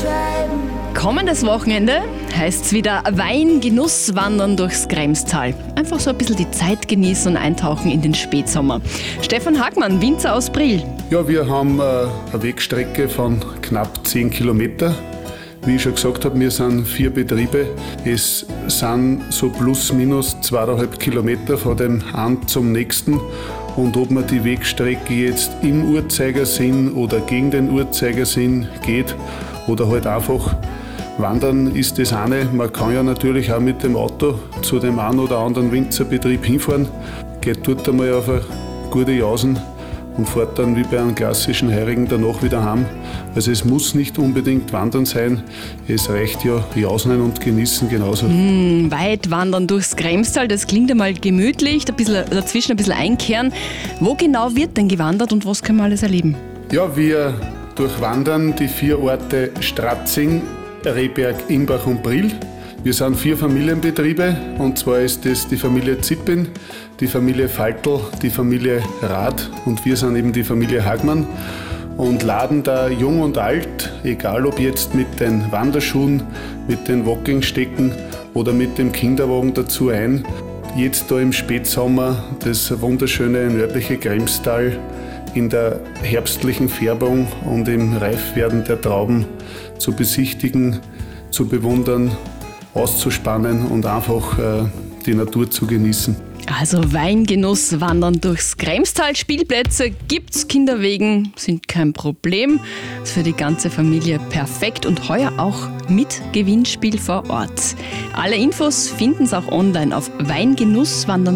Kommendes Wochenende heißt es wieder Weingenuss wandern durchs Kremstal. Einfach so ein bisschen die Zeit genießen und eintauchen in den Spätsommer. Stefan Hagmann, Winzer aus Brill. Ja, wir haben eine Wegstrecke von knapp 10 Kilometer. Wie ich schon gesagt habe, wir sind 4 Betriebe. Es sind so plus minus 2,5 Kilometer von dem einen zum nächsten. Und ob man die Wegstrecke jetzt im Uhrzeigersinn oder gegen den Uhrzeigersinn geht oder halt einfach wandern, ist das eine. Man kann ja natürlich auch mit dem Auto zu dem einen oder anderen Winzerbetrieb hinfahren, geht dort einmal auf eine gute Jausen und fährt dann wie bei einem klassischen Heurigen danach wieder heim. Also es muss nicht unbedingt Wandern sein, es reicht ja Jausen und Genießen genauso. Weit wandern durchs Kremstal, das klingt einmal gemütlich, dazwischen ein bisschen einkehren. Wo genau wird denn gewandert und was können wir alles erleben? Ja, wir durchwandern die 4 Orte Stratzing, Rehberg, Imbach und Brill. Wir sind 4 Familienbetriebe, und zwar ist das die Familie Zippin, die Familie Faltl, die Familie Rath und wir sind eben die Familie Hagmann und laden da jung und alt, egal ob jetzt mit den Wanderschuhen, mit den Walkingstecken oder mit dem Kinderwagen dazu ein, jetzt da im Spätsommer das wunderschöne nördliche Kremstal in der herbstlichen Färbung und im Reifwerden der Trauben zu besichtigen, zu bewundern, auszuspannen und einfach die Natur zu genießen. Also Weingenuss wandern durchs Kremstal. Spielplätze gibt's, Kinderwegen sind kein Problem. Ist für die ganze Familie perfekt und heuer auch mit Gewinnspiel vor Ort. Alle Infos finden Sie auch online auf weingenusswandern.